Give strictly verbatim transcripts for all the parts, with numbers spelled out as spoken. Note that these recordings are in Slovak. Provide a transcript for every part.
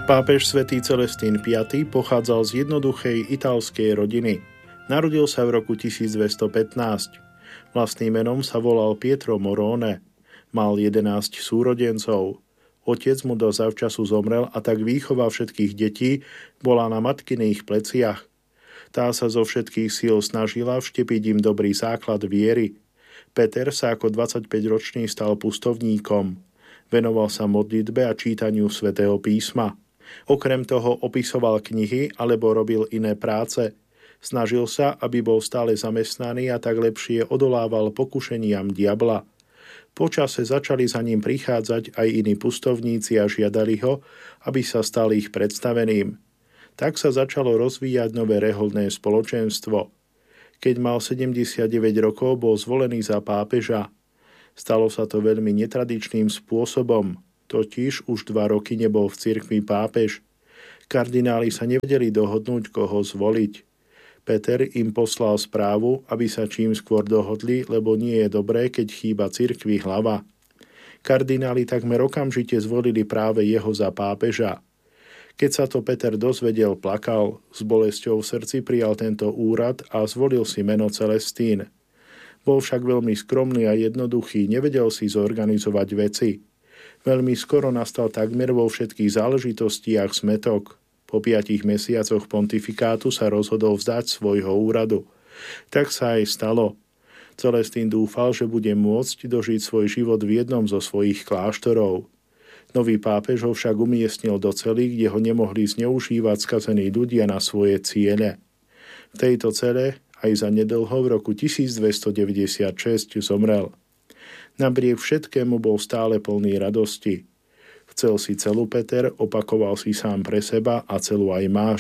Pápež svätý Celestín piaty. pochádzal z jednoduchej italskej rodiny. Narodil sa v roku tisícdvestopätnásť. Vlastným menom sa volal Pietro Morone. Mal jedenásť súrodencov. Otec mu do zavčasu zomrel a tak výchova všetkých detí bola na matkyných pleciach. Tá sa zo všetkých síl snažila vštepiť im dobrý základ viery. Peter sa ako dvadsaťpäťročný stal pustovníkom. Venoval sa modlitbe a čítaniu svätého písma. Okrem toho opisoval knihy alebo robil iné práce. Snažil sa, aby bol stále zamestnaný a tak lepšie odolával pokušeniam diabla. Počase začali za ním prichádzať aj iní pustovníci a žiadali ho, aby sa stal ich predstaveným. Tak sa začalo rozvíjať nové rehoľné spoločenstvo. Keď mal sedemdesiatdeväť rokov, bol zvolený za pápeža. Stalo sa to veľmi netradičným spôsobom. Totiž už dva roky nebol v cirkvi pápež. Kardináli sa nevedeli dohodnúť, koho zvoliť. Peter im poslal správu, aby sa čím skôr dohodli, lebo nie je dobré, keď chýba cirkvi hlava. Kardináli takmer okamžite zvolili práve jeho za pápeža. Keď sa to Peter dozvedel, plakal, s bolesťou v srdci prijal tento úrad a zvolil si meno Celestín. Bol však veľmi skromný a jednoduchý, nevedel si zorganizovať veci. Veľmi skoro nastal takmer vo všetkých záležitostiach smätok. Po piatich mesiacoch pontifikátu sa rozhodol vzdať svojho úradu. Tak sa aj stalo. Celestín dúfal, že bude môcť dožiť svoj život v jednom zo svojich kláštorov. Nový pápež ho však umiestnil do cely, kde ho nemohli zneužívať skazení ľudia na svoje ciele. V tejto cele aj za nedlho v roku tisícdvestodeväťdesiatšesť zomrel. Napriek všetkému bol stále plný radosti. Chcel si celú Peter, opakoval si sám pre seba a celú aj máš.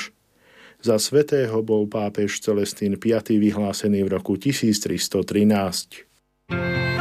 Za svätého bol pápež Celestín piaty. vyhlásený v roku tisíctristotrinásť.